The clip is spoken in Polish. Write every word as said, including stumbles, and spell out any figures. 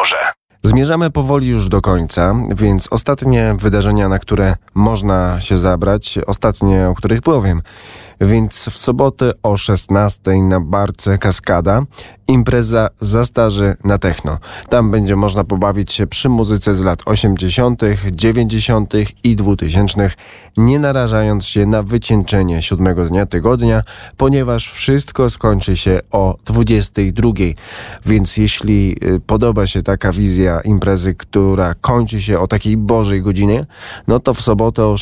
Pomorze. Zmierzamy powoli już do końca, więc ostatnie wydarzenia, na które można się zabrać, ostatnie, o których powiem. Więc w sobotę o szesnastej na barce Kaskada impreza za starzy na techno. Tam będzie można pobawić się przy muzyce z lat osiemdziesiątych, dziewięćdziesiątych i dwutysięcznych, nie narażając się na wycieńczenie siódmego dnia tygodnia, ponieważ wszystko skończy się o dwudziestej drugiej. Więc jeśli podoba się taka wizja imprezy, która kończy się o takiej bożej godzinie, no to w sobotę o